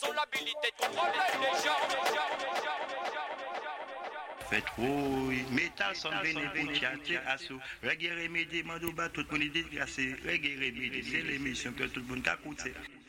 Son l'habilité de contrôler les gens. Fait rouille, métal son bénéfice, théâtre, assaut, reggae remédie, mandouba, tout le monde est déclassé, reggae remédie, c'est l'émission que tout le monde a écouté.